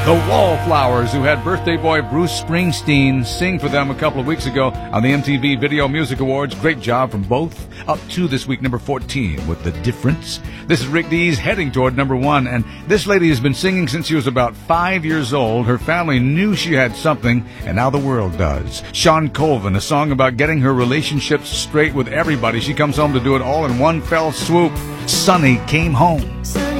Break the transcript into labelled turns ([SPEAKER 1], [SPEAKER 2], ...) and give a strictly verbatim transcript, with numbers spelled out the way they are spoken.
[SPEAKER 1] The Wallflowers, who had birthday boy Bruce Springsteen sing for them a couple of weeks ago on the M T V Video Music Awards. Great job from both. Up to this week, number fourteen, with The Difference. This is Rick Dees heading toward number one, and this lady has been singing since she was about five years old. Her family knew she had something, and now the world does. Sean Colvin, a song about getting her relationships straight with everybody. She comes home to do it all in one fell swoop. Sonny Came Home.